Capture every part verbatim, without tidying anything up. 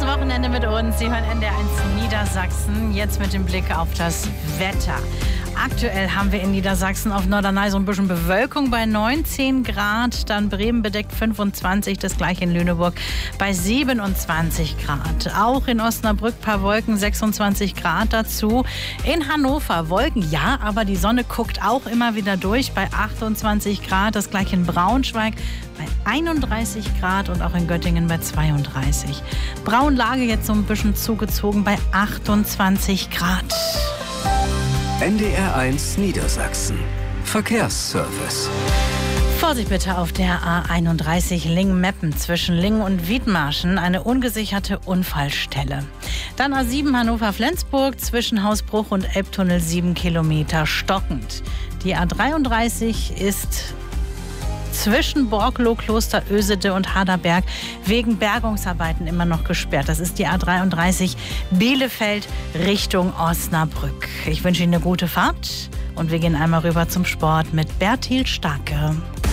Wochenende mit uns. Sie hören N D R eins Niedersachsen. Jetzt mit dem Blick auf das Wetter. Aktuell haben wir in Niedersachsen auf Norderney so ein bisschen Bewölkung bei neunzehn Grad. Dann Bremen bedeckt fünfundzwanzig, das gleiche in Lüneburg bei siebenundzwanzig Grad. Auch in Osnabrück ein paar Wolken, sechsundzwanzig Grad dazu. In Hannover Wolken, ja, aber die Sonne guckt auch immer wieder durch bei achtundzwanzig Grad. Das gleiche in Braunschweig bei einunddreißig Grad und auch in Göttingen bei zweiunddreißig. Braunlage jetzt so ein bisschen zugezogen bei achtundzwanzig Grad. N D R eins Niedersachsen. Verkehrsservice. Vorsicht bitte auf der A einunddreißig Lingen-Meppen zwischen Lingen und Wiedmarschen, eine ungesicherte Unfallstelle. Dann A sieben Hannover-Flensburg zwischen Hausbruch und Elbtunnel sieben Kilometer stockend. Die A dreiunddreißig ist zwischen Borgloh, Kloster Ösede und Harderberg wegen Bergungsarbeiten immer noch gesperrt. Das ist die A dreiunddreißig Bielefeld Richtung Osnabrück. Ich wünsche Ihnen eine gute Fahrt und wir gehen einmal rüber zum Sport mit Bertil Starke.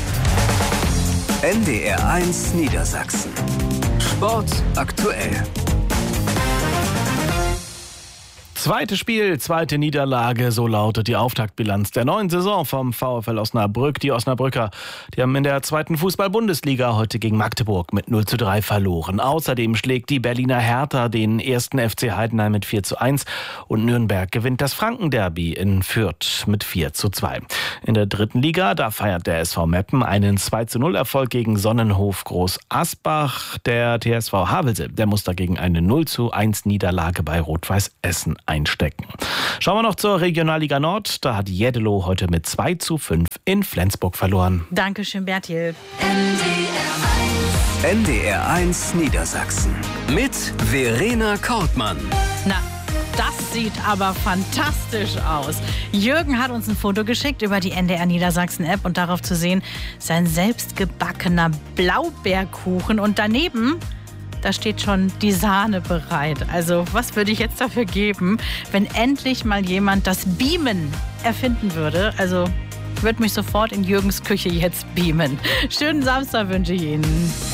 N D R eins Niedersachsen. Sport aktuell. Zweites Spiel, zweite Niederlage, so lautet die Auftaktbilanz der neuen Saison vom VfL Osnabrück. Die Osnabrücker, die haben in der zweiten Fußball-Bundesliga heute gegen Magdeburg mit null zu drei verloren. Außerdem schlägt die Berliner Hertha den ersten F C Heidenheim mit vier zu eins und Nürnberg gewinnt das Franken-Derby in Fürth mit vier zu zwei. In der dritten Liga, da feiert der S V Meppen einen zwei zu null Erfolg gegen Sonnenhof Groß Asbach. Der T S V Havelse, der muss dagegen eine null zu eins Niederlage bei Rot-Weiß Essen einstecken. Schauen wir noch zur Regionalliga Nord. Da hat Jeddelo heute mit zwei zu fünf in Flensburg verloren. Dankeschön, Bertil. N D R eins Niedersachsen mit Verena Kortmann. Na, das sieht aber fantastisch aus. Jürgen hat uns ein Foto geschickt über die N D R Niedersachsen App und darauf zu sehen sein selbstgebackener Blaubeerkuchen und daneben da steht schon die Sahne bereit. Also was würde ich jetzt dafür geben, wenn endlich mal jemand das Beamen erfinden würde? Also ich würde mich sofort in Jürgens Küche jetzt beamen. Schönen Samstag wünsche ich Ihnen.